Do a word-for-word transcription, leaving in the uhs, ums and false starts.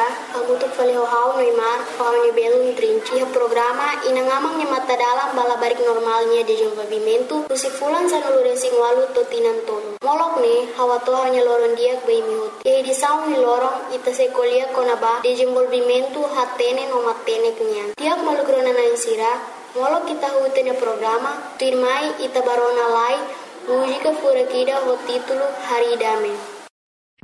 kamu tu falei hau Neymar, hau ni belo trinci ha programa inangamang ni mata dalam bala barik normalnya de desenvolvimento si fulan sanulu resing walu totinan tolo. Molok ni hawa to hanya loron dia bei mihut. Ye di saung ni lorong ita se kolia konaba de desenvolvimento hatene no matene kenyan. Tiap malugrona na insira, molok kita hutene programa, tuirmai ita barona lai música fura kida o título Haridame.